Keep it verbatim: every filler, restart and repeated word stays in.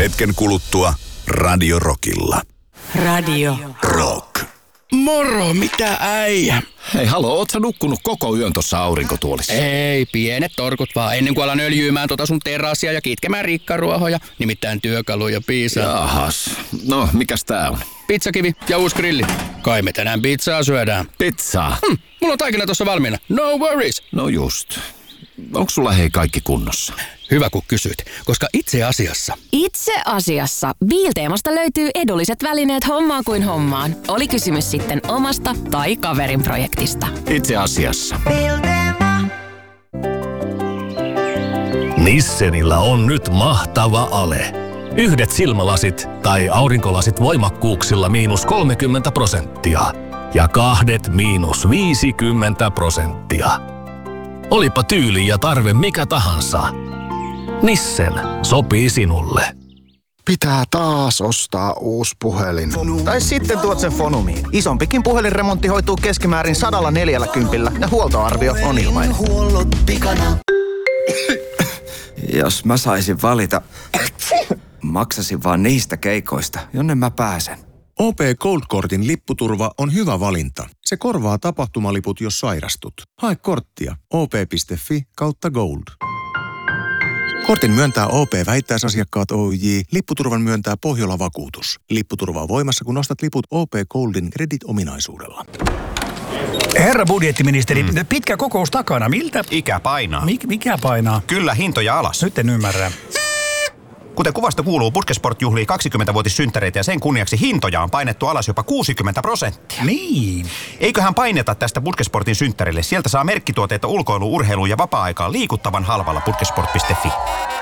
Hetken kuluttua Radio Rockilla. Radio Rock. Moro, mitä äijä? Hei, halo, oot sä nukkunut koko yön tossa aurinkotuolissa? Ei, pienet torkut vaan, ennen kuin alan öljyymään tota sun terassia ja kitkemään rikkaruohoja, nimittäin työkaluja piisaa. Jahas, no mikäs tää on? Pizzakivi ja uusi grilli. Kai me tänään pizzaa syödään. Pizzaa? Hm, mulla on taikina tossa valmiina. No worries. No just. Onks sulla hei kaikki kunnossa? Hyvä kun kysyt, koska itse asiassa... Itse asiassa Biilteemasta löytyy edulliset välineet hommaan kuin hommaan. Oli kysymys sitten omasta tai kaverin projektista. Itse asiassa. Nissenillä on nyt mahtava ale. Yhdet silmälasit tai aurinkolasit voimakkuuksilla miinus kolmekymmentä prosenttia ja kahdet miinus viisikymmentä prosenttia. Olipa tyyli ja tarve mikä tahansa. Nissen sopii sinulle. Pitää taas ostaa uusi puhelin. Tai sitten tuot sen Fonumiin. Isompikin puhelinremontti hoituu keskimäärin sadalla neljälläkympillä ja huoltoarvio on ilmainen. Jos mä saisin valita, maksasin vaan niistä keikoista, jonne mä pääsen. O P Gold-kortin lipputurva on hyvä valinta. Se korvaa tapahtumaliput, jos sairastut. Hae korttia op.fi kautta gold. Kortin myöntää O P Vähittäisasiakkaat Oyj. Lipputurvan myöntää Pohjola-vakuutus. Lipputurva on voimassa, kun ostat liput O P Goldin Credit-ominaisuudella. Herra budjettiministeri, mm. pitkä kokous takana. Miltä? Ikä painaa. Mik, mikä painaa? Kyllä, hintoja alas. Nyt en ymmärrä. Kuten kuvasta kuuluu, Putkesport juhlii kaksikymmentävuotissynttäreitä ja sen kunniaksi hintoja on painettu alas jopa kuusikymmentä prosenttia. Niin. Eiköhän paineta tästä Putkesportin synttärille. Sieltä saa merkkituotteita ulkoiluun, urheiluun ja vapaa-aikaan liikuttavan halvalla putkesport piste fi.